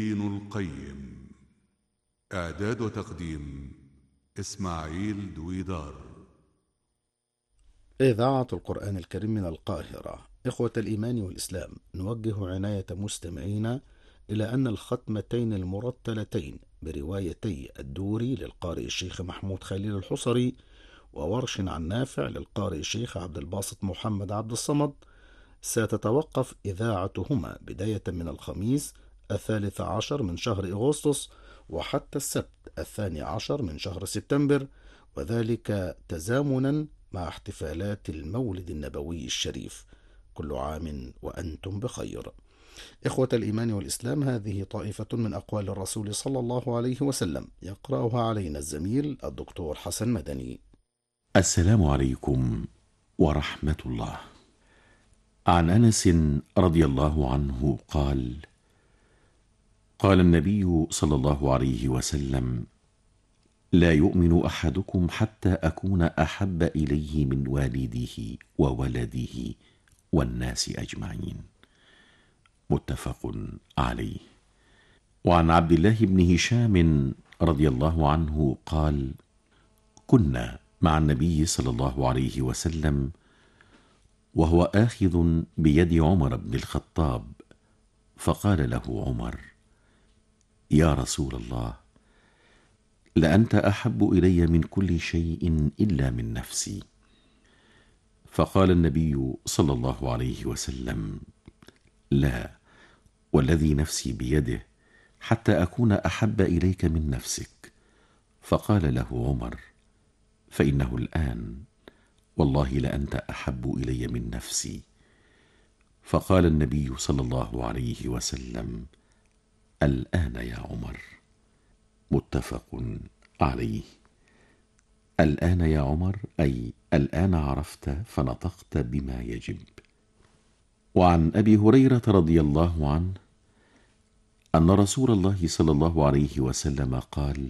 ابن القيم. إعداد وتقديم إسماعيل دويدار. إذاعة القرآن الكريم من القاهرة. إخوة الإيمان والإسلام، نوجه عناية مستمعينا إلى أن الختمتين المرتلتين بروايتي الدوري للقارئ الشيخ محمود خليل الحصري وورش عن نافع للقارئ الشيخ عبد الباسط محمد عبد الصمد ستتوقف إذاعتهما بداية من الخميس 13 من شهر أغسطس وحتى السبت 12 من شهر سبتمبر، وذلك تزامنا مع احتفالات المولد النبوي الشريف. كل عام وأنتم بخير. إخوة الإيمان والإسلام، هذه طائفة من أقوال الرسول صلى الله عليه وسلم يقرأها علينا الزميل الدكتور حسن مدني. السلام عليكم ورحمة الله. عن أنس رضي الله عنه قال: قال النبي صلى الله عليه وسلم: لا يؤمن أحدكم حتى أكون أحب إليه من والده وولده والناس أجمعين. متفق عليه. وعن عبد الله بن هشام رضي الله عنه قال: كنا مع النبي صلى الله عليه وسلم وهو آخذ بيد عمر بن الخطاب، فقال له عمر: يا رسول الله، لأنت أحب إلي من كل شيء إلا من نفسي. فقال النبي صلى الله عليه وسلم: لا، والذي نفسي بيده، حتى أكون أحب إليك من نفسك. فقال له عمر: فإنه الآن، والله لأنت أحب إلي من نفسي. فقال النبي صلى الله عليه وسلم: الآن يا عمر. متفق عليه. الآن يا عمر أي الآن عرفت فنطقت بما يجب. وعن أبي هريرة رضي الله عنه أن رسول الله صلى الله عليه وسلم قال: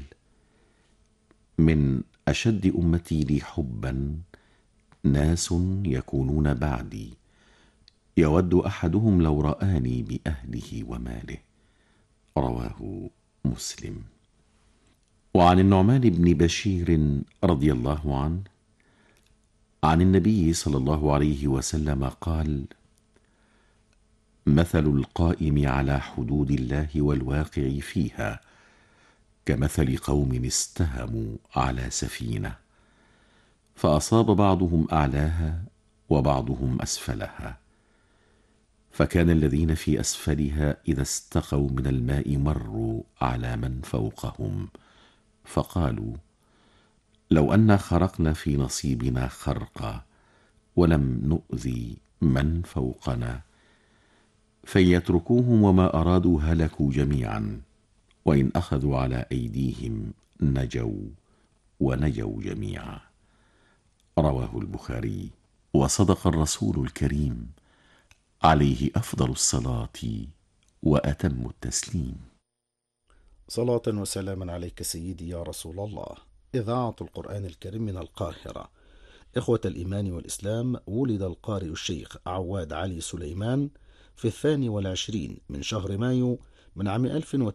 من أشد أمتي لي حبا ناس يكونون بعدي، يود أحدهم لو رآني بأهله وماله. رواه مسلم. وعن النعمان بن بشير رضي الله عنه عن النبي صلى الله عليه وسلم قال: مثل القائم على حدود الله والواقع فيها كمثل قوم استهموا على سفينة، فأصاب بعضهم أعلاها وبعضهم أسفلها، فكان الذين في أسفلها إذا استقوا من الماء مروا على من فوقهم، فقالوا: لو أنا خرقنا في نصيبنا خرقا ولم نؤذي من فوقنا، فيتركوهم وما أرادوا هلكوا جميعا، وإن أخذوا على أيديهم نجوا ونجوا جميعا. رواه البخاري. وصدق الرسول الكريم عليه أفضل الصلاة وأتم التسليم. صلاة وسلاما عليك سيدي يا رسول الله. إذاعة القرآن الكريم من القاهرة. إخوة الإيمان والإسلام، ولد القارئ الشيخ عواد علي سليمان في 22 من شهر مايو من عام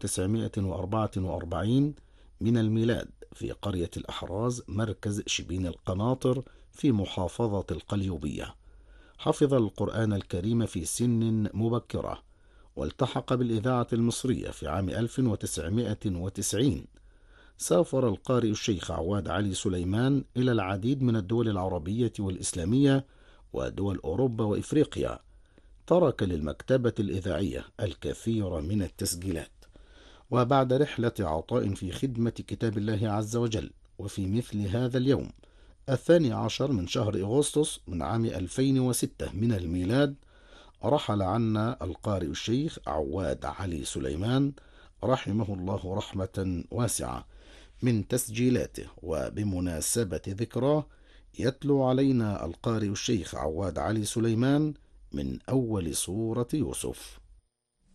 1944 من الميلاد في قرية الأحراز مركز شبين القناطر في محافظة القليوبية. حفظ القرآن الكريم في سن مبكرة، والتحق بالإذاعة المصرية في عام 1990. سافر القارئ الشيخ عواد علي سليمان إلى العديد من الدول العربية والإسلامية ودول أوروبا وإفريقيا. ترك للمكتبة الإذاعية الكثير من التسجيلات. وبعد رحلة عطاء في خدمة كتاب الله عز وجل، وفي مثل هذا اليوم 12 من شهر أغسطس من عام 2006 من الميلاد، رحل عنا القارئ الشيخ عواد علي سليمان رحمه الله رحمة واسعة. من تسجيلاته وبمناسبة ذكراه يتلو علينا القارئ الشيخ عواد علي سليمان من أول سورة يوسف.